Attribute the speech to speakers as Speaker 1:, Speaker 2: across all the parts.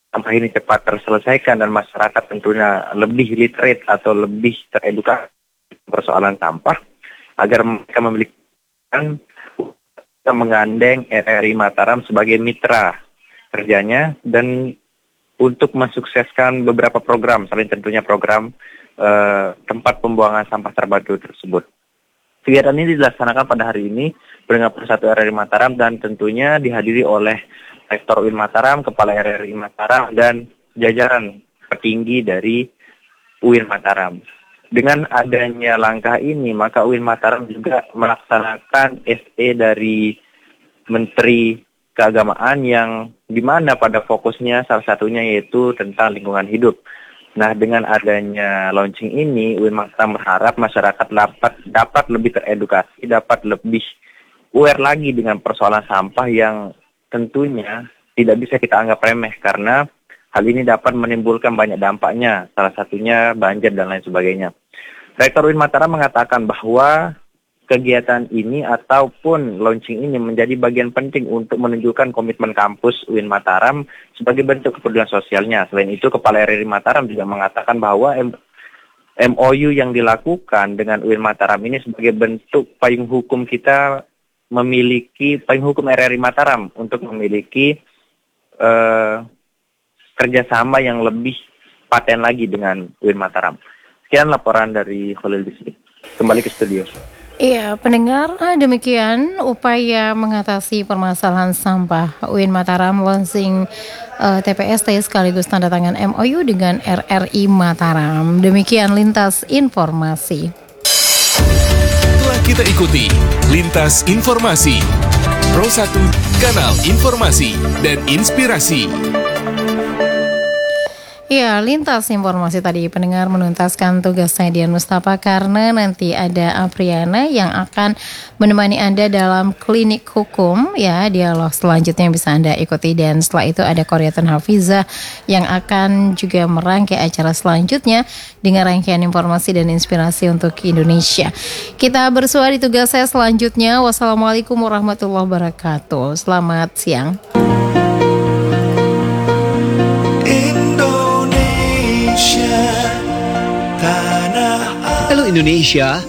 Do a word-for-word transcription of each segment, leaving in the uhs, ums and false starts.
Speaker 1: sampah ini cepat terselesaikan dan masyarakat tentunya lebih literate atau lebih teredukasi persoalan sampah, agar mereka memiliki menggandeng R R I Mataram sebagai mitra kerjanya dan untuk mensukseskan beberapa program, selain tentunya program eh, tempat pembuangan sampah terpadu tersebut. Kegiatan ini dilaksanakan pada hari ini dengan Persatu R R I Mataram dan tentunya dihadiri oleh Rektor U I N Mataram, Kepala R R I Mataram, dan jajaran petinggi dari U I N Mataram. Dengan adanya langkah ini, maka U I N Mataram juga melaksanakan S E dari Menteri Keagamaan yang dimana pada fokusnya salah satunya yaitu tentang lingkungan hidup. Nah, dengan adanya launching ini, U I N Mataram berharap masyarakat dapat dapat lebih teredukasi, dapat lebih aware lagi dengan persoalan sampah yang tentunya tidak bisa kita anggap remeh karena hal ini dapat menimbulkan banyak dampaknya, salah satunya banjir dan lain sebagainya. Rektor U I N Mataram mengatakan bahwa kegiatan ini ataupun launching ini menjadi bagian penting untuk menunjukkan komitmen kampus U I N Mataram sebagai bentuk kepedulian sosialnya. Selain itu, Kepala R R I Mataram juga mengatakan bahwa M O U yang dilakukan dengan U I N Mataram ini sebagai bentuk payung hukum kita memiliki, payung hukum R R I Mataram untuk memiliki uh, kerjasama yang lebih paten lagi dengan U I N Mataram. Sekian laporan dari Khalil Bisri. Kembali ke studio.
Speaker 2: Iya, pendengar, demikian upaya mengatasi permasalahan sampah U I N Mataram launching uh, T P S T sekaligus tanda tangan M O U dengan R R I Mataram. Demikian lintas informasi.
Speaker 3: Telah kita ikuti Lintas Informasi Pro satu, kanal informasi dan inspirasi.
Speaker 2: Ya, lintas informasi tadi pendengar menuntaskan tugasnya Dian Mustafa karena nanti ada Apriana yang akan menemani Anda dalam klinik hukum ya, dialog selanjutnya yang bisa Anda ikuti dan setelah itu ada Koryatun Hafizah yang akan juga merangkai acara selanjutnya dengan rangkaian informasi dan inspirasi untuk Indonesia. Kita bersua di tugas saya selanjutnya. Wassalamualaikum warahmatullahi wabarakatuh. Selamat siang.
Speaker 4: Halo Indonesia,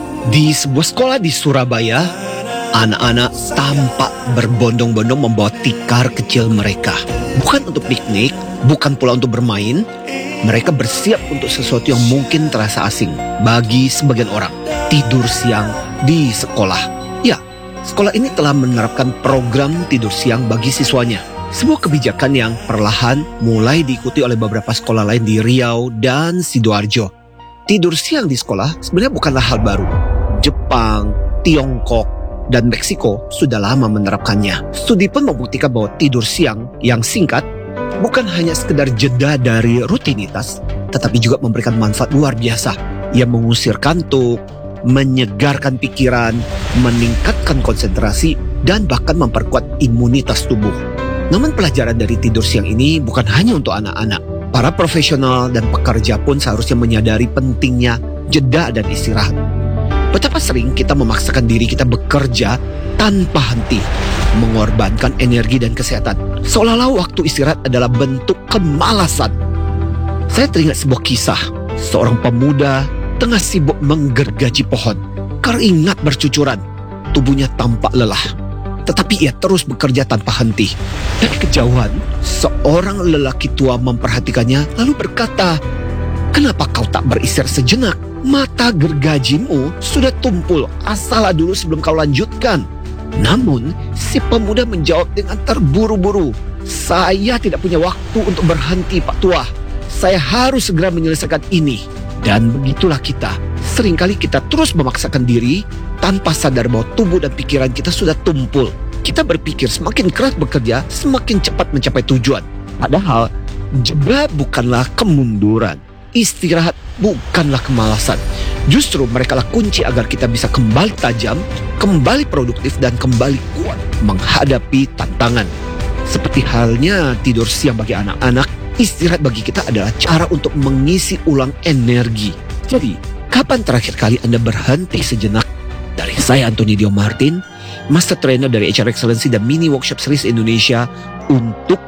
Speaker 4: di sebuah sekolah di Surabaya, anak-anak tampak berbondong-bondong membawa tikar kecil mereka. Bukan untuk piknik, bukan pula untuk bermain, mereka bersiap untuk sesuatu yang mungkin terasa asing bagi sebagian orang, tidur siang di sekolah. Ya, sekolah ini telah menerapkan program tidur siang bagi siswanya. Sebuah kebijakan yang perlahan mulai diikuti oleh beberapa sekolah lain di Riau dan Sidoarjo. Tidur siang di sekolah sebenarnya bukanlah hal baru. Jepang, Tiongkok, dan Meksiko sudah lama menerapkannya. Studi pun membuktikan bahwa tidur siang yang singkat bukan hanya sekedar jeda dari rutinitas, tetapi juga memberikan manfaat luar biasa yang mengusir kantuk, menyegarkan pikiran, meningkatkan konsentrasi, dan bahkan memperkuat imunitas tubuh. Namun pelajaran dari tidur siang ini bukan hanya untuk anak-anak. Para profesional dan pekerja pun seharusnya menyadari pentingnya jeda dan istirahat. Betapa sering kita memaksakan diri kita bekerja tanpa henti, mengorbankan energi dan kesehatan. Seolah-olah waktu istirahat adalah bentuk kemalasan. Saya teringat sebuah kisah, seorang pemuda tengah sibuk menggergaji pohon. Keringat bercucuran, tubuhnya tampak lelah. Tetapi ia terus bekerja tanpa henti. Dari kejauhan, seorang lelaki tua memperhatikannya lalu berkata, "Kenapa kau tak beristirahat sejenak? Mata gergajimu sudah tumpul, asal dulu sebelum kau lanjutkan." Namun, si pemuda menjawab dengan terburu-buru, "Saya tidak punya waktu untuk berhenti, Pak Tua. Saya harus segera menyelesaikan ini." Dan begitulah kita. Seringkali kita terus memaksakan diri tanpa sadar bahwa tubuh dan pikiran kita sudah tumpul. Kita berpikir semakin keras bekerja, semakin cepat mencapai tujuan. Padahal, jeda bukanlah kemunduran. Istirahat bukanlah kemalasan. Justru mereka lah kunci agar kita bisa kembali tajam, kembali produktif, dan kembali kuat menghadapi tantangan. Seperti halnya tidur siang bagi anak-anak, istirahat bagi kita adalah cara untuk mengisi ulang energi. Jadi, kapan terakhir kali Anda berhenti sejenak? Dari saya, Antoni Dio Martin, Master Trainer dari H R Excellency dan Mini Workshop Series Indonesia untuk